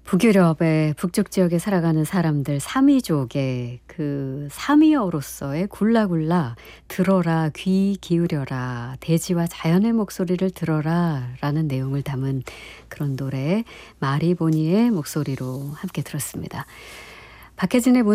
북유럽의 북쪽 지역에 살아가는 사람들 사미족의 그 사미어로서의 굴라굴라 들어라 귀 기울여라 대지와 자연의 목소리를 들어라 라는 내용을 담은 그런 노래 마리보니의 목소리로 함께 들었습니다. 박혜진의